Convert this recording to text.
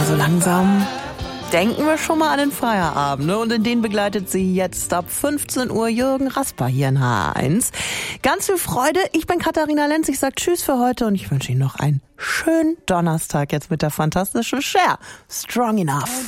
so langsam denken wir schon mal an den Feierabend, ne? Und in den begleitet sie jetzt ab 15 Uhr Jürgen Rasper hier in H1. Ganz viel Freude. Ich bin Katharina Lenz. Ich sag Tschüss für heute und ich wünsche Ihnen noch einen schönen Donnerstag jetzt mit der fantastischen Cher. Strong Enough.